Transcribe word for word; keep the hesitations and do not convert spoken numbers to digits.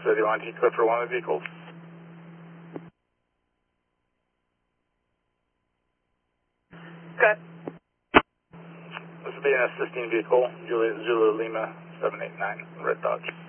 So do you want to code for one of the vehicles? Good. This will be an assisting vehicle, Juliet Zulu Lima seven eight nine, Red Dodge.